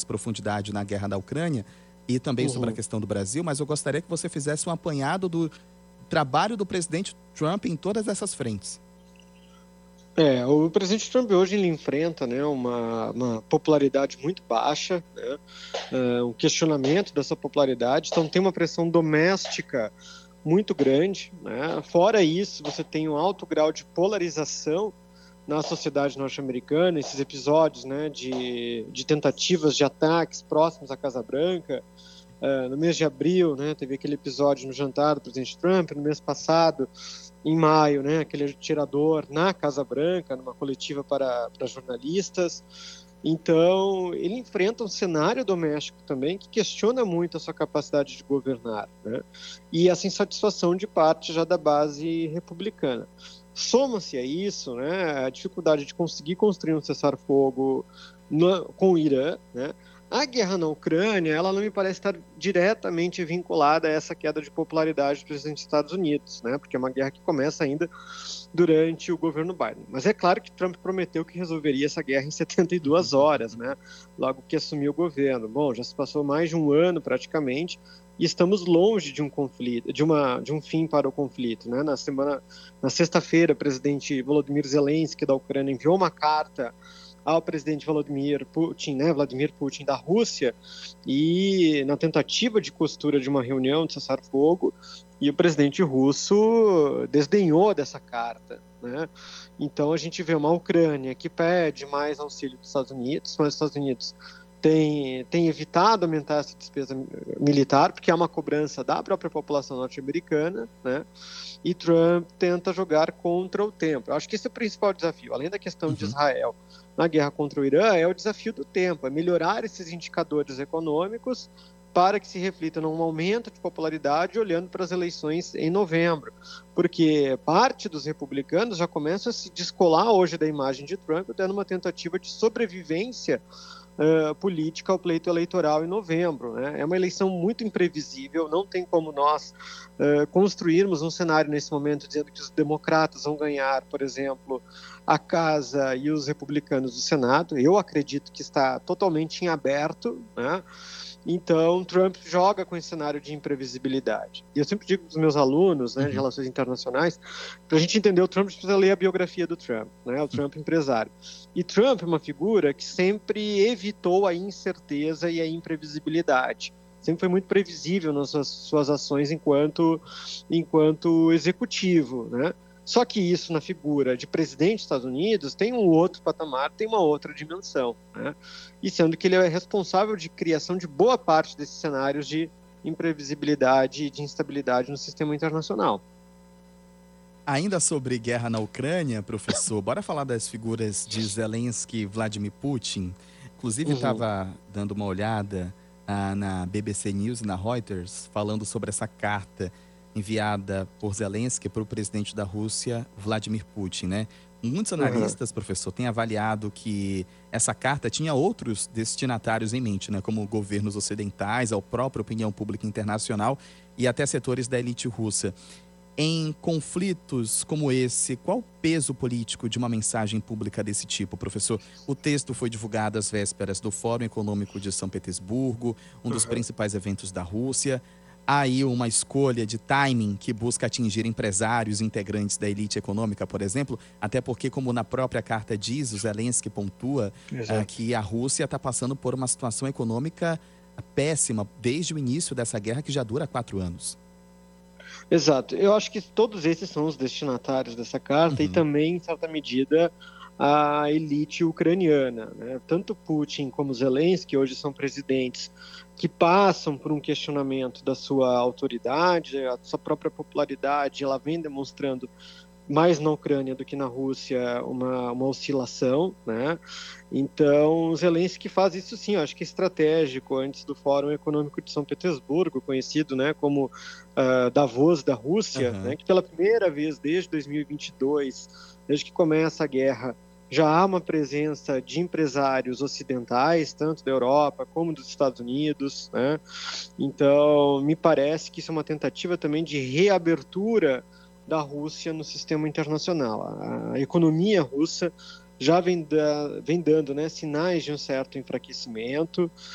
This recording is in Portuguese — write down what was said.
profundidade na guerra da Ucrânia e também sobre a questão do Brasil, mas eu gostaria que você fizesse um apanhado do trabalho do presidente Trump em todas essas frentes. O presidente Trump hoje ele enfrenta, né, uma popularidade muito baixa, né, um questionamento dessa popularidade, então tem uma pressão doméstica muito grande, né? Fora isso, você tem um alto grau de polarização na sociedade norte-americana, esses episódios, né, de tentativas de ataques próximos à Casa Branca. No mês de abril, né, teve aquele episódio no jantar do presidente Trump. No mês passado, em maio, né, aquele atirador na Casa Branca, numa coletiva para jornalistas. Então, ele enfrenta um cenário doméstico também que questiona muito a sua capacidade de governar, né, e essa insatisfação de parte já da base republicana. Soma-se a isso, né, a dificuldade de conseguir construir um cessar-fogo com o Irã, né. A guerra na Ucrânia, ela não me parece estar diretamente vinculada a essa queda de popularidade do presidente dos Estados Unidos, né? Porque é uma guerra que começa ainda durante o governo Biden. Mas é claro que Trump prometeu que resolveria essa guerra em 72 horas, né? Logo que assumiu o governo. Bom, já se passou mais de um ano praticamente e estamos longe de um conflito, de um fim para o conflito, né? Na sexta-feira, o presidente Volodymyr Zelensky da Ucrânia enviou uma carta ao presidente Vladimir Putin da Rússia, e na tentativa de costura de uma reunião de cessar-fogo, e o presidente russo desdenhou dessa carta, né? Então a gente vê uma Ucrânia que pede mais auxílio dos Estados Unidos, mas os Estados Unidos tem evitado aumentar essa despesa militar, porque é uma cobrança da própria população norte-americana, né? E Trump tenta jogar contra o tempo. Eu acho que esse é o principal desafio, além da questão de Israel na guerra contra o Irã, é o desafio do tempo, é melhorar esses indicadores econômicos para que se reflita num aumento de popularidade olhando para as eleições em novembro, porque parte dos republicanos já começam a se descolar hoje da imagem de Trump, tendo uma tentativa de sobrevivência política ao pleito eleitoral em novembro, né? É uma eleição muito imprevisível, não tem como nós construirmos um cenário nesse momento dizendo que os democratas vão ganhar, por exemplo, a Casa e os republicanos do Senado. Eu acredito que está totalmente em aberto, né? Então, Trump joga com esse cenário de imprevisibilidade. E eu sempre digo para os meus alunos, né, de relações internacionais, para a gente entender o Trump, a gente precisa ler a biografia do Trump, né, o Trump empresário. E Trump é uma figura que sempre evitou a incerteza e a imprevisibilidade. Sempre foi muito previsível nas suas ações enquanto executivo, né? Só que isso, na figura de presidente dos Estados Unidos, tem um outro patamar, tem uma outra dimensão, né? E sendo que ele é responsável de criação de boa parte desses cenários de imprevisibilidade e de instabilidade no sistema internacional. Ainda sobre guerra na Ucrânia, professor, bora falar das figuras de Zelensky e Vladimir Putin. Inclusive, estava dando uma olhada na BBC News e na Reuters, falando sobre essa carta enviada por Zelensky para o presidente da Rússia, Vladimir Putin, né? Muitos analistas, professor, têm avaliado que essa carta tinha outros destinatários em mente, né? Como governos ocidentais, a própria opinião pública internacional e até setores da elite russa. Em conflitos como esse, qual o peso político de uma mensagem pública desse tipo, professor? O texto foi divulgado às vésperas do Fórum Econômico de São Petersburgo, um dos principais eventos da Rússia. Há aí uma escolha de timing que busca atingir empresários integrantes da elite econômica, por exemplo, até porque, como na própria carta diz, o Zelensky pontua que a Rússia está passando por uma situação econômica péssima desde o início dessa guerra, que já dura 4 anos. Exato. Eu acho que todos esses são os destinatários dessa carta e também, em certa medida, a elite ucraniana, né? Tanto Putin como Zelensky hoje são presidentes que passam por um questionamento da sua autoridade, a sua própria popularidade, ela vem demonstrando mais na Ucrânia do que na Rússia uma oscilação, né? Então, Zelensky faz isso sim, eu acho que é estratégico, antes do Fórum Econômico de São Petersburgo, conhecido, né, como Davos da Rússia, né, que pela primeira vez desde 2022, desde que começa a guerra, já há uma presença de empresários ocidentais, tanto da Europa como dos Estados Unidos, né? Então, me parece que isso é uma tentativa também de reabertura da Rússia no sistema internacional. A economia russa já vem dando, né, sinais de um certo enfraquecimento.